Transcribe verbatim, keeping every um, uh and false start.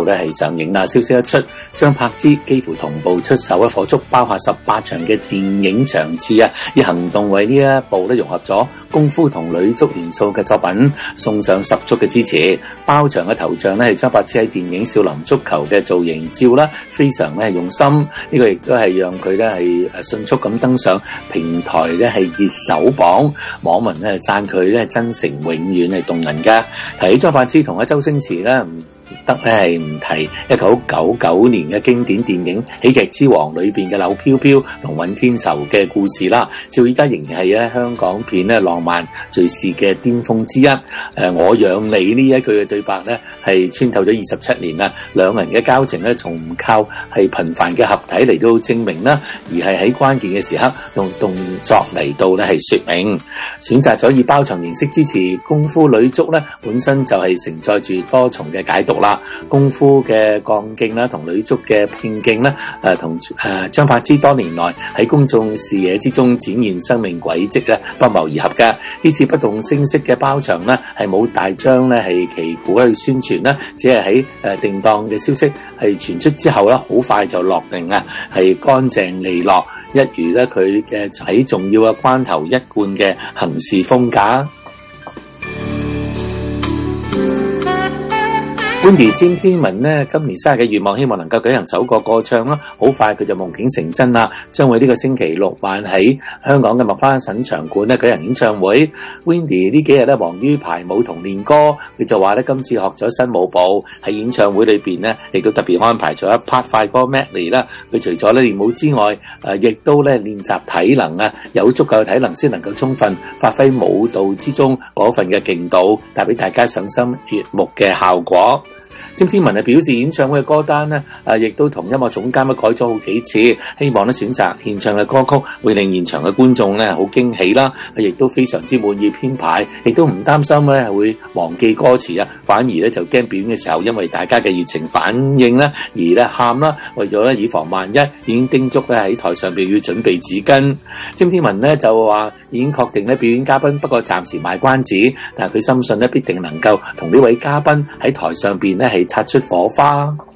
咧係上映啦。消息一出，張柏芝幾乎同步出手一火燭，包下十八場嘅電影場次啊，以行動為呢一部咧融合咗功夫同女足元素嘅作品，送上十足嘅支持。包場嘅頭像咧係張柏芝喺電影《少林足球》嘅造型照啦，非常咧用心。呢、這個亦都係讓佢咧係迅速咁登上平台咧係熱搜榜，網民咧讚佢咧真誠永遠係動人噶。提起張柏芝同阿周星馳咧，唔得咧係唔提一九九九年嘅經典電影《喜劇之王》裏邊嘅柳飄飄同尹天仇嘅故事啦，照依家仍然係咧香港片咧浪漫敘事嘅巔峰之一。誒，我養你呢一句嘅對白咧係穿透咗二十七年啦，兩人嘅交情咧從唔靠係頻繁嘅合體嚟到證明啦，而係喺關鍵嘅時刻用動作嚟到咧係說明。選擇咗以包場形式支持功夫女足咧，本身就係承載住多重嘅解讀啦。功夫嘅幹勁啦，同女足嘅拼勁啦，誒同誒張柏芝多年來喺公眾視野之中展現生命軌跡咧，不謀而合嘅。呢次不動聲色嘅包場咧，係冇大張咧係旗鼓去宣傳啦，只係喺誒定當嘅消息係傳出之後啦，好快就落定啊，係乾淨利落，一如咧佢嘅喺重要嘅關頭一貫嘅行事風格。Wendy 詹天文呢，今年生日嘅願望希望能夠舉行首個歌唱啦，好快佢就夢境成真啦，將會呢個星期六晚喺香港嘅麥花臣場館咧舉行演唱會。Wendy 呢幾日咧忙於排舞同練歌，佢就話咧今次學咗新舞步，喺演唱會裏邊呢亦都特別安排咗一 part 快歌 medley 啦。佢除咗咧練舞之外，誒亦都咧練習體能啊，有足夠嘅體能先能夠充分發揮舞蹈之中嗰份嘅勁度，帶俾大家賞心悅目嘅效果。詹天文係表示演唱會嘅歌單咧，誒亦都同音樂總監咧改咗好幾次，希望咧選擇獻唱嘅歌曲會令現場嘅觀眾咧好驚喜啦，亦都非常之滿意編排，亦都唔擔心咧係會忘記歌詞啊，反而咧就驚表演嘅時候因為大家嘅熱情反應咧而咧喊啦，為咗咧以防萬一，已經叮囑咧喺台上邊要準備紙巾。詹天文咧就話已經確定咧表演嘉賓，不過暫時賣關子，但係佢深信咧必定能夠同呢位嘉賓喺台上邊咧係擦出火花。